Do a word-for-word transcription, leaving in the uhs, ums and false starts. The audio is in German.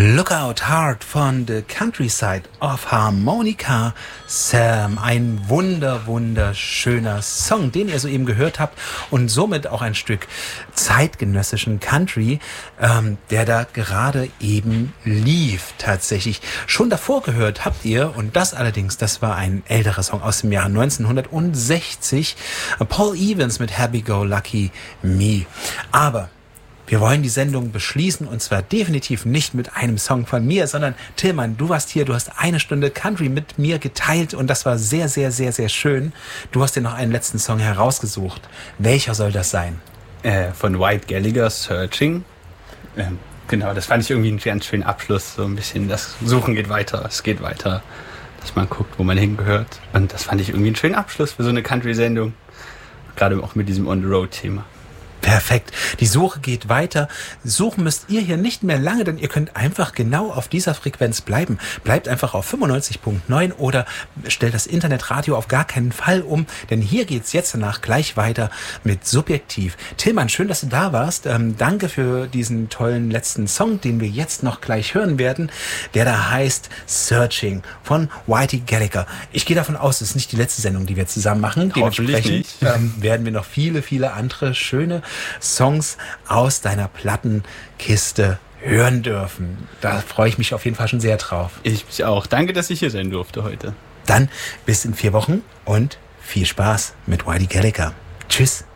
Lookout Heart von The Countryside of Harmonica Sam. Ein wunder, wunderschöner Song, den ihr soeben gehört habt und somit auch ein Stück zeitgenössischen Country, ähm, der da gerade eben lief tatsächlich. Schon davor gehört habt ihr, und das allerdings, das war ein älterer Song aus dem Jahr neunzehnhundertsechzig, Paul Evans mit Happy Go Lucky Me. Aber wir wollen die Sendung beschließen und zwar definitiv nicht mit einem Song von mir, sondern Tillmann, du warst hier, du hast eine Stunde Country mit mir geteilt und das war sehr, sehr, sehr, sehr schön. Du hast dir noch einen letzten Song herausgesucht. Welcher soll das sein? Äh, von White Gallagher, Searching. Ähm, genau, das fand ich irgendwie einen ganz schönen Abschluss. So ein bisschen, das Suchen geht weiter, es geht weiter, dass man guckt, wo man hingehört. Und das fand ich irgendwie einen schönen Abschluss für so eine Country-Sendung. Gerade auch mit diesem On-the-Road-Thema. Perfekt. Die Suche geht weiter. Suchen müsst ihr hier nicht mehr lange, denn ihr könnt einfach genau auf dieser Frequenz bleiben. Bleibt einfach auf fünfundneunzig Komma neun oder stellt das Internetradio auf gar keinen Fall um, denn hier geht's jetzt danach gleich weiter mit Subjektiv. Tillmann, schön, dass du da warst. Ähm, danke für diesen tollen letzten Song, den wir jetzt noch gleich hören werden, der da heißt Searching von Whitey Gallagher. Ich gehe davon aus, es ist nicht die letzte Sendung, die wir zusammen machen. Dementsprechend ähm, werden wir noch viele, viele andere schöne Songs aus deiner Plattenkiste hören dürfen. Da freue ich mich auf jeden Fall schon sehr drauf. Ich mich auch. Danke, dass ich hier sein durfte heute. Dann bis in vier Wochen und viel Spaß mit Whitey Gallagher. Tschüss.